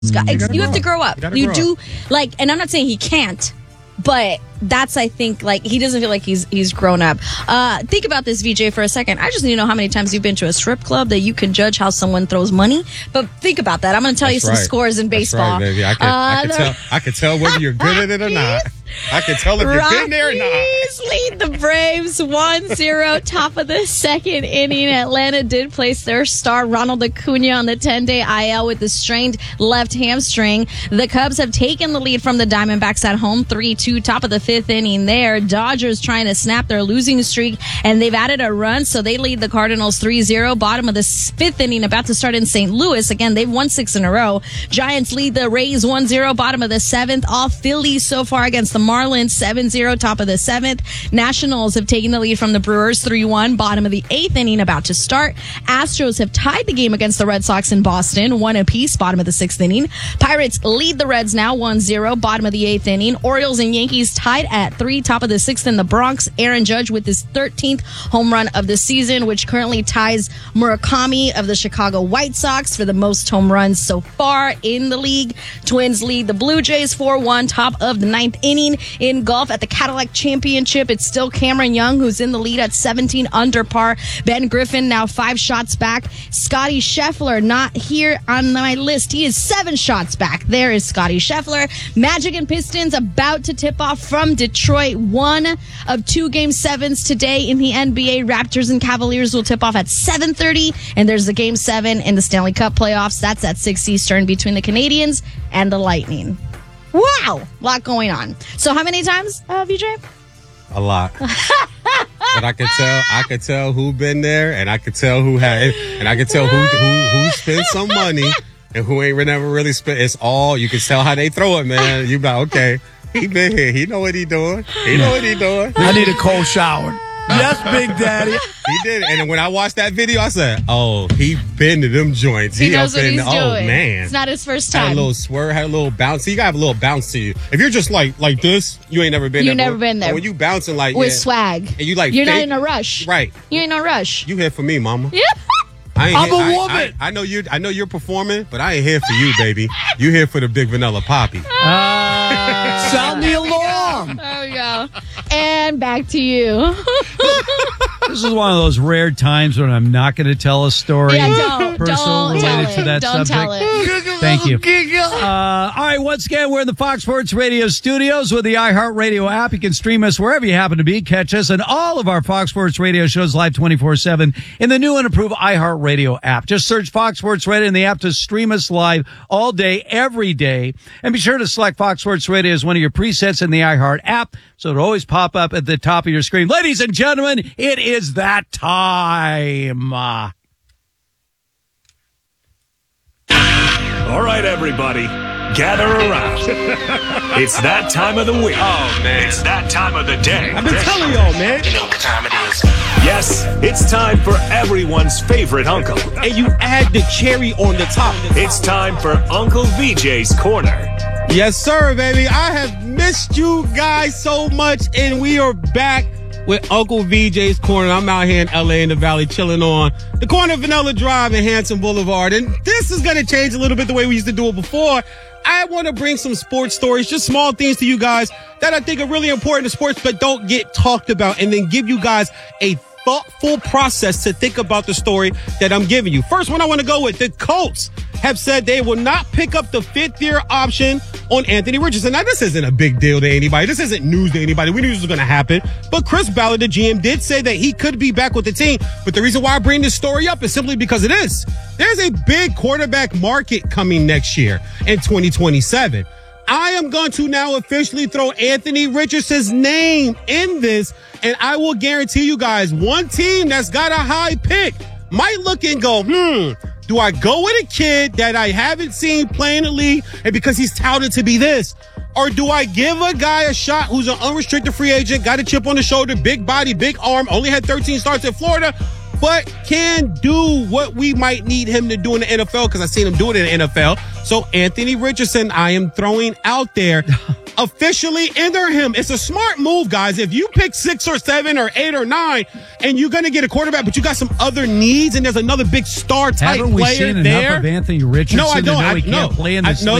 You have to grow up. You do, like, and I'm not saying he can't, but that's, I think, like, he doesn't feel like he's grown up. Think about this, VJ, for a second. I just need to know how many times you've been to a strip club that you can judge how someone throws money. But think about that. I'm going to tell you some scores in baseball. That's right, baby. I can tell whether you're good at it or not. I can tell if you've been there or not. Rockies lead the Braves 1-0, top of the second inning. Atlanta did place their star Ronald Acuna on the 10-day IL with the strained left hamstring. The Cubs have taken the lead from the Diamondbacks at home 3-2, top of the fifth inning there. Dodgers trying to snap their losing streak, and they've added a run, so they lead the Cardinals 3-0. Bottom of the fifth inning, about to start in St. Louis. Again, they've won 6 in a row. Giants lead the Rays 1-0, bottom of the seventh. All Phillies so far against the Marlins 7-0, top of the seventh. Nationals have taken the lead from the Brewers 3-1, bottom of the eighth inning, about to start. Astros have tied the game against the Red Sox in Boston, 1 apiece, bottom of the sixth inning. Pirates lead the Reds now 1-0, bottom of the eighth inning. Orioles and Yankees tied at 3, top of the sixth in the Bronx. Aaron Judge with his 13th home run of the season, which currently ties Murakami of the Chicago White Sox for the most home runs so far in the league. Twins lead the Blue Jays 4-1, top of the ninth inning. In golf at the Cadillac Championship, it's still Cameron Young who's in the lead at 17 under par. Ben Griffin now 5 shots back. Scotty Scheffler not here on my list. He is 7 shots back. There is Scotty Scheffler. Magic and Pistons about to tip off from Detroit. 1 of 2 Game 7s today in the NBA. Raptors and Cavaliers will tip off at 7:30, and there's the Game 7 in the Stanley Cup playoffs. That's at 6 Eastern between the Canadiens and the Lightning. Wow, a lot going on. So how many times, VJ? A lot. But I could tell who been there, and I could tell who had, and I could tell who spent some money and who ain't never really spent. It's all, you can tell how they throw it, man. You be like, okay, he been here. He know what he doing. I need a cold shower. Yes, Big Daddy. He did. And when I watched that video, I said, oh, he been to them joints. He knows what he's doing. Oh, man. It's not his first time. Had a little swerve, had a little bounce. So you got to have a little bounce to you. If you're just like this, you ain't never been there. You've never been there. But when you bouncing like with swag. And you like you're fake, not in a rush. Right. You ain't in a rush. You here for me, mama. Yeah. I'm a woman. I know you're performing, but I ain't here for you, baby. You here for the big vanilla poppy. Sound the alarm. There we go. And back to you. This is one of those rare times when I'm not going to tell a story don't related to that don't subject. Tell it. Thank you. All right, once again, we're in the Fox Sports Radio studios with the iHeartRadio app. You can stream us wherever you happen to be. Catch us and all of our Fox Sports Radio shows live 24/7 in the new and improved iHeartRadio app. Just search Fox Sports Radio in the app to stream us live all day, every day. And be sure to select Fox Sports Radio as one of your presets in the iHeart app, so it'll always pop up at the top of your screen. Ladies and gentlemen, it is that time. All right, everybody, gather around. It's that time of the week. Oh, man. It's that time of the day. I've been telling y'all, man. You know what time it is. Yes, it's time for everyone's favorite uncle. And you add the cherry on the top. It's time for Uncle VJ's Corner. Yes, sir, baby. I have missed you guys so much, and we are back with Uncle VJ's Corner. I'm out here in LA in the Valley chilling on the corner of Vanilla Drive and Hanson Boulevard. And this is going to change a little bit the way we used to do it before. I want to bring some sports stories, just small things to you guys that I think are really important to sports but don't get talked about, and then give you guys a thoughtful process to think about the story that I'm giving you. First one I want to go with, the Colts have said they will not pick up the 5th-year option on Anthony Richardson. Now, this isn't a big deal to anybody. This isn't news to anybody. We knew this was going to happen. But Chris Ballard, the GM, did say that he could be back with the team. But the reason why I bring this story up is simply because it is. There's a big quarterback market coming next year in 2027. I am going to now officially throw Anthony Richardson's name in this, and I will guarantee you guys, one team that's got a high pick might look and go, do I go with a kid that I haven't seen play in the league and because he's touted to be this? Or do I give a guy a shot who's an unrestricted free agent, got a chip on the shoulder, big body, big arm, only had 13 starts at Florida, but can do what we might need him to do in the NFL because I've seen him do it in the NFL. So Anthony Richardson, I am throwing out there. Officially enter him. It's a smart move, guys. If you pick 6 or 7 or 8 or 9 and you're going to get a quarterback, but you got some other needs and there's another big star type Haven't we player seen there. enough of Anthony Richardson? No, I don't. He can't play in this league?